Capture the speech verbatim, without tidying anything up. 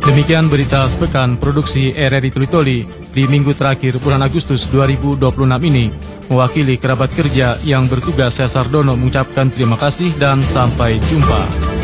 Demikian berita sepekan produksi R R I Toli-Toli di minggu terakhir bulan Agustus dua ribu dua puluh enam ini. Mewakili kerabat kerja yang bertugas, saya Sardono mengucapkan terima kasih dan sampai jumpa.